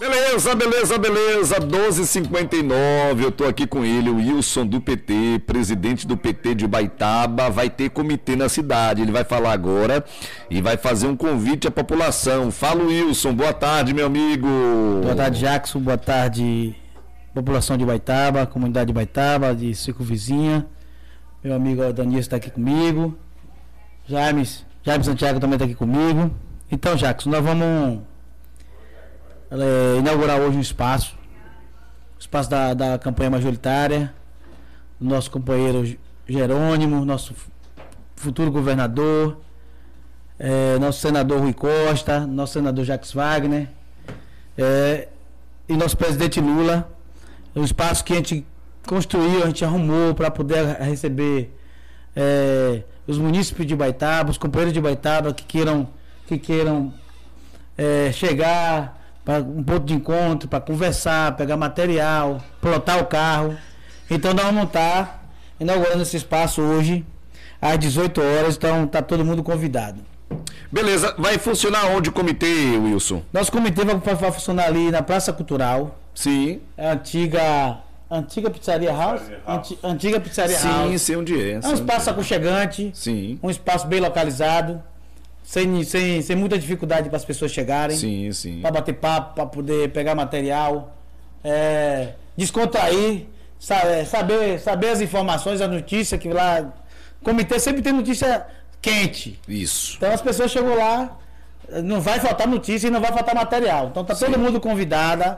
Beleza, beleza, beleza, 12h59, eu tô aqui com ele, o Wilson do PT, presidente do PT de Ubaitaba. Vai ter comitê na cidade, ele vai falar agora e vai fazer um convite à população. Fala, Wilson, boa tarde, meu amigo. Boa tarde, Jackson, boa tarde, população de Ubaitaba, comunidade de Ubaitaba, de circunvizinha. Meu amigo Daniel está aqui comigo, James Santiago também está aqui comigo. Então, Jackson, nós vamos inaugurar hoje um espaço da campanha majoritária, do nosso companheiro Jerônimo, nosso futuro governador, nosso senador Rui Costa, nosso senador Jacques Wagner, e nosso presidente Lula. Um espaço que a gente construiu, a gente arrumou para poder receber os munícipes de Ubaitaba, os companheiros de Ubaitaba que queiram chegar para um ponto de encontro, para conversar, pegar material, plotar o carro. Então nós vamos estar inaugurando esse espaço hoje às 18 horas, então está todo mundo convidado. Beleza, vai funcionar onde o comitê, Wilson? Nosso comitê vai funcionar ali na Praça Cultural. Sim. É a antiga Pizzaria House? Antiga Pizzaria House. Sim, sei onde é. É um espaço aconchegante. Sim. Um espaço bem localizado. Sem muita dificuldade para as pessoas chegarem. Sim, sim. Para bater papo, para poder pegar material. Descontrair. Saber as informações, a notícia que lá. O comitê sempre tem notícia quente. Isso. Então as pessoas chegam lá, não vai faltar notícia e não vai faltar material. Então tá todo mundo convidado.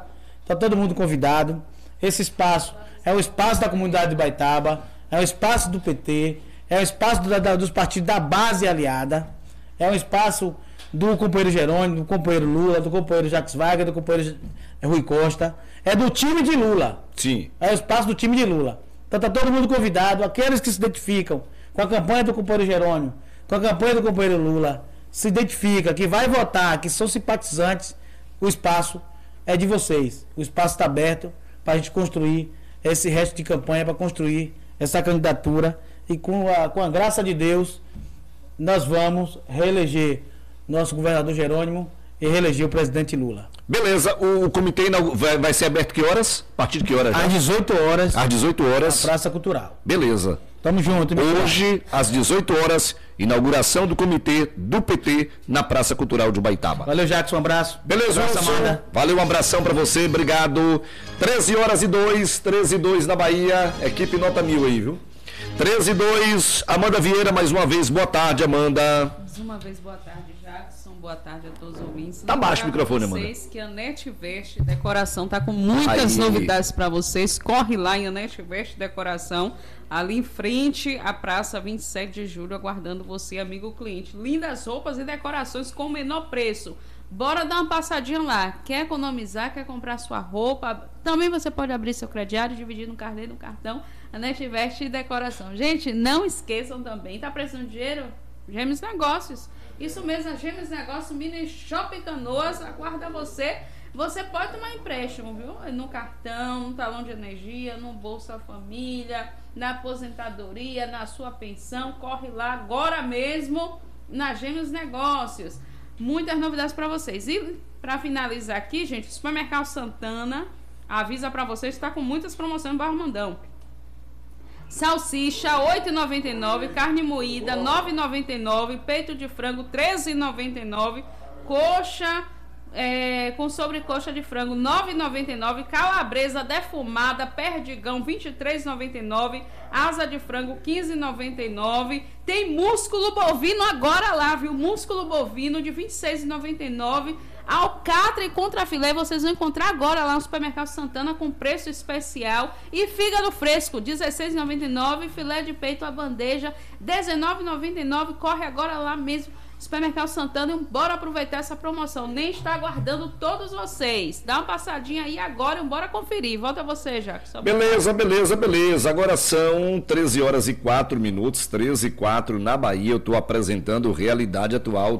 Esse espaço é o espaço da comunidade de Ubaitaba, é o espaço do PT, é o espaço dos partidos da base aliada, é o espaço do companheiro Jerônimo, do companheiro Lula, do companheiro Jacques Wagner, do companheiro Rui Costa. É do time de Lula. Sim. É o espaço do time de Lula. Então tá todo mundo convidado, aqueles que se identificam com a campanha do companheiro Jerônimo, com a campanha do companheiro Lula, se identifica, que vai votar, que são simpatizantes, o espaço é de vocês. O espaço está aberto para a gente construir esse resto de campanha, para construir essa candidatura. E com a graça de Deus, nós vamos reeleger nosso governador Jerônimo e reeleger o presidente Lula. Beleza, o comitê vai ser aberto que horas? A partir de que horas? Às 18 horas. Às 18 horas. Na Praça Cultural. Beleza. Tamo junto. Hoje, às 18 horas, inauguração do comitê do PT na Praça Cultural de Ubaitaba. Valeu, Jackson, um abraço. Beleza, Wilson. Valeu, um abração pra você, obrigado. 13h02 na Bahia, equipe nota 1000 aí, viu? 13h02, Amanda Vieira, mais uma vez, boa tarde, Amanda. Mais uma vez, boa tarde, Jackson, boa tarde a todos os ouvintes. Tá baixo o microfone, Amanda. Vocês que a Anete Veste Decoração tá com muitas novidades para vocês. Corre lá em Anete Veste Decoração, ali em frente à Praça 27 de Julho, aguardando você, amigo cliente. Lindas roupas e decorações com o menor preço. Bora dar uma passadinha lá. Quer economizar, quer comprar sua roupa? Também você pode abrir seu crediário, dividir no carnê, no cartão. Anete Veste Decoração. Gente, não esqueçam também. Tá precisando de dinheiro? Gêmeos Negócios. Isso mesmo, a Gêmeos Negócios Mini Shopping Canoas aguarda você. Você pode tomar empréstimo, viu? No cartão, no talão de energia, no Bolsa Família, na aposentadoria, na sua pensão. Corre lá agora mesmo na Gêmeos Negócios. Muitas novidades para vocês. E para finalizar aqui, gente, o Supermercado Santana avisa para vocês que está com muitas promoções no Barro Mandão. Salsicha, R$ 8,99, carne moída, R$ 9,99, peito de frango, R$ 13,99, coxa com sobrecoxa de frango, R$ 9,99, calabresa defumada, perdigão, R$ 23,99, asa de frango, R$ 15,99, tem músculo bovino agora lá, viu? Músculo bovino de R$ 26,99, alcatra e contrafilé vocês vão encontrar agora lá no Supermercado Santana com preço especial. E fígado fresco, R$ 16,99. Filé de peito à bandeja, R$ 19,99. Corre agora lá mesmo, Supermercado Santana, e bora aproveitar essa promoção. Nem está aguardando todos vocês. Dá uma passadinha aí agora e bora conferir. Volta você, Jackson. Beleza. Agora são 13h04, 13h04 na Bahia. Eu estou apresentando Realidade Atual,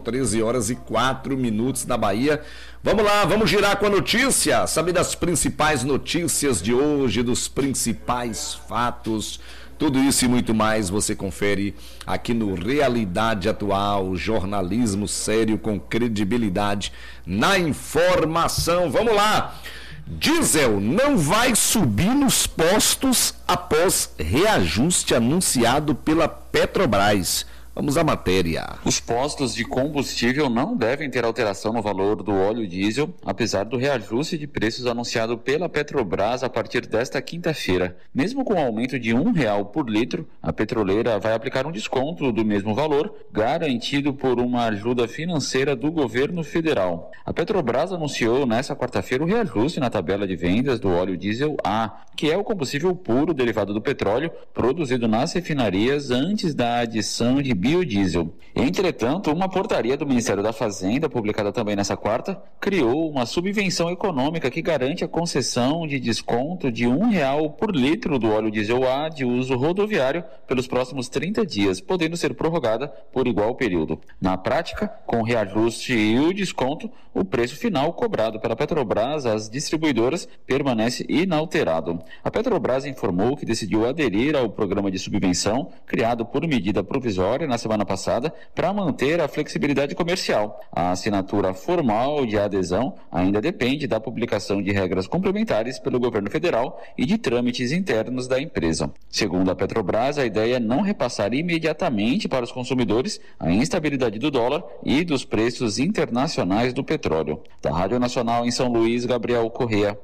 13h04 na Bahia. Vamos lá, vamos girar com a notícia. Saber das principais notícias de hoje, dos principais fatos Tudo isso e muito mais você confere aqui no Realidade Atual, jornalismo sério com credibilidade na informação. Vamos lá! Diesel não vai subir nos postos após reajuste anunciado pela Petrobras. Vamos à matéria. Os postos de combustível não devem ter alteração no valor do óleo diesel, apesar do reajuste de preços anunciado pela Petrobras a partir desta quinta-feira. Mesmo com o aumento de R$1 por litro, a petroleira vai aplicar um desconto do mesmo valor, garantido por uma ajuda financeira do governo federal. A Petrobras anunciou nesta quarta-feira o reajuste na tabela de vendas do óleo diesel A, que é o combustível puro derivado do petróleo produzido nas refinarias antes da adição de biodiesel. Entretanto, uma portaria do Ministério da Fazenda, publicada também nessa quarta, criou uma subvenção econômica que garante a concessão de desconto de R$1 por litro do óleo diesel A de uso rodoviário pelos próximos 30 dias, podendo ser prorrogada por igual período. Na prática, com o reajuste e o desconto, o preço final cobrado pela Petrobras às distribuidoras permanece inalterado. A Petrobras informou que decidiu aderir ao programa de subvenção criado por medida provisória na semana passada para manter a flexibilidade comercial. A assinatura formal de adesão ainda depende da publicação de regras complementares pelo governo federal e de trâmites internos da empresa. Segundo a Petrobras, a ideia é não repassar imediatamente para os consumidores a instabilidade do dólar e dos preços internacionais do petróleo. Da Rádio Nacional em São Luís, Gabriel Corrêa.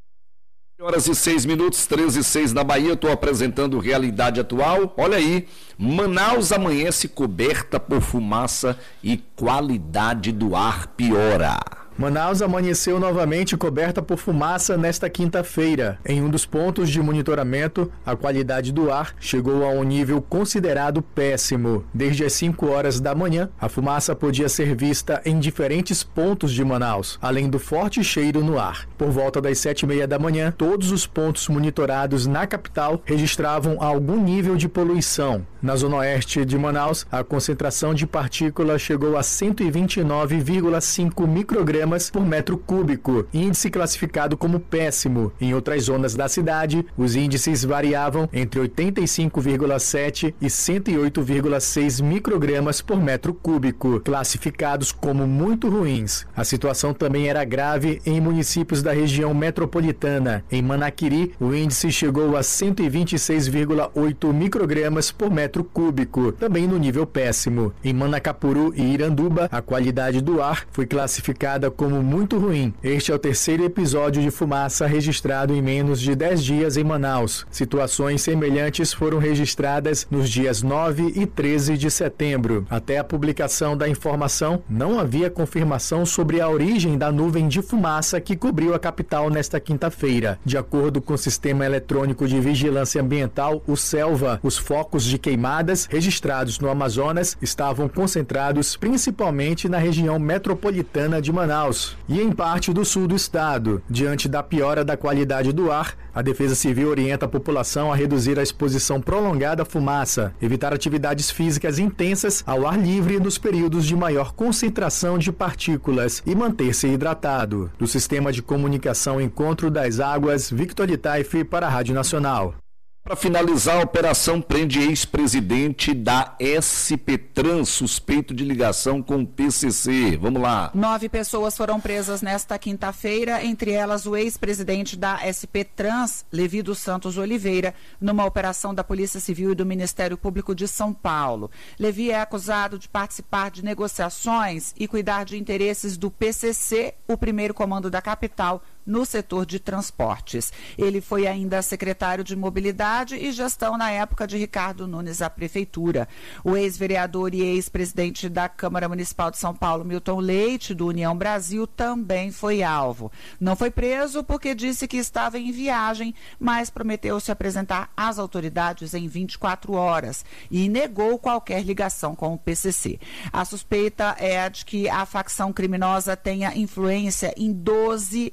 Horas e 6 minutos, 13h06 na Bahia, eu estou apresentando Realidade Atual. Olha aí, Manaus amanhece coberta por fumaça e qualidade do ar piora. Manaus amanheceu novamente coberta por fumaça nesta quinta-feira. Em um dos pontos de monitoramento, a qualidade do ar chegou a um nível considerado péssimo. Desde as 5 horas da manhã, a fumaça podia ser vista em diferentes pontos de Manaus, além do forte cheiro no ar. Por volta das 7h30 da manhã, todos os pontos monitorados na capital registravam algum nível de poluição. Na zona oeste de Manaus, a concentração de partículas chegou a 129,5 microgramas por metro cúbico, índice classificado como péssimo. Em outras zonas da cidade, os índices variavam entre 85,7 e 108,6 microgramas por metro cúbico, classificados como muito ruins. A situação também era grave em municípios da região metropolitana. Em Manaquiri, o índice chegou a 126,8 microgramas por metro cúbico, também no nível péssimo. Em Manacapuru e Iranduba, a qualidade do ar foi classificada como muito ruim. Este é o terceiro episódio de fumaça registrado em menos de 10 dias em Manaus. Situações semelhantes foram registradas nos dias 9 e 13 de setembro. Até a publicação da informação, não havia confirmação sobre a origem da nuvem de fumaça que cobriu a capital nesta quinta-feira. De acordo com o Sistema Eletrônico de Vigilância Ambiental, o SELVA, os focos de queimadas registrados no Amazonas estavam concentrados principalmente na região metropolitana de Manaus e em parte do sul do estado. Diante da piora da qualidade do ar, a Defesa Civil orienta a população a reduzir a exposição prolongada à fumaça, evitar atividades físicas intensas ao ar livre nos períodos de maior concentração de partículas e manter-se hidratado. Do Sistema de Comunicação Encontro das Águas, Victor Itaife para a Rádio Nacional. Para finalizar, a operação prende ex-presidente da SP Trans, suspeito de ligação com o PCC. Vamos lá. 9 pessoas foram presas nesta quinta-feira, entre elas o ex-presidente da SP Trans, Levi dos Santos Oliveira, numa operação da Polícia Civil e do Ministério Público de São Paulo. Levi é acusado de participar de negociações e cuidar de interesses do PCC, o primeiro comando da capital, no setor de transportes. Ele foi ainda secretário de Mobilidade e Gestão na época de Ricardo Nunes à Prefeitura. O ex-vereador e ex-presidente da Câmara Municipal de São Paulo, Milton Leite, do União Brasil, também foi alvo. Não foi preso porque disse que estava em viagem, mas prometeu se apresentar às autoridades em 24 horas e negou qualquer ligação com o PCC. A suspeita é de que a facção criminosa tenha influência em 12 das 20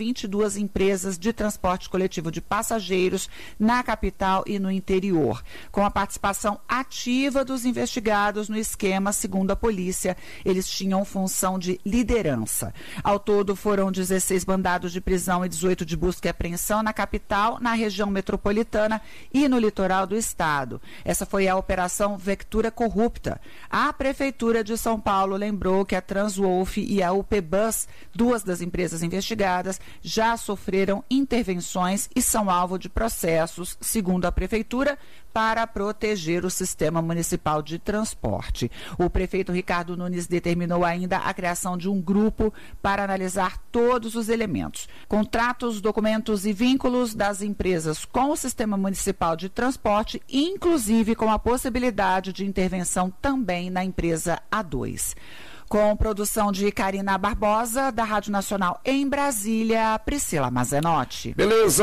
22 empresas de transporte coletivo de passageiros na capital e no interior, com a participação ativa dos investigados no esquema. Segundo a polícia, eles tinham função de liderança. Ao todo, foram 16 mandados de prisão e 18 de busca e apreensão na capital, na região metropolitana e no litoral do estado. Essa foi a Operação Vectura Corrupta. A Prefeitura de São Paulo lembrou que a Transwolf e a UPBus, duas das empresas investigadas, já sofreram intervenções e são alvo de processos, segundo a Prefeitura, para proteger o sistema municipal de transporte. O prefeito Ricardo Nunes determinou ainda a criação de um grupo para analisar todos os elementos, contratos, documentos e vínculos das empresas com o sistema municipal de transporte, inclusive com a possibilidade de intervenção também na empresa A2. Com produção de Karina Barbosa, da Rádio Nacional em Brasília, Priscila Mazenotti. Beleza!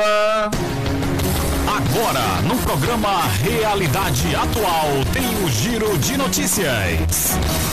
Agora, no programa Realidade Atual, tem o Giro de Notícias.